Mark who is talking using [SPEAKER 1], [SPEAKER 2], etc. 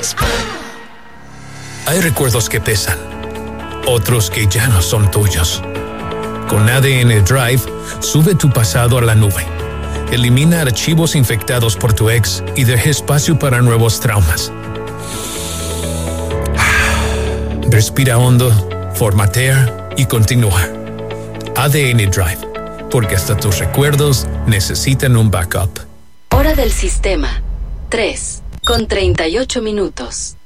[SPEAKER 1] Hay recuerdos que pesan, otros que ya no son tuyos. Con ADN Drive, sube tu pasado a la nube. Elimina archivos infectados por tu ex y deja espacio para nuevos traumas. Respira hondo, formatea y continúa. ADN Drive, porque hasta tus recuerdos necesitan un backup.
[SPEAKER 2] Hora del sistema, 3:38.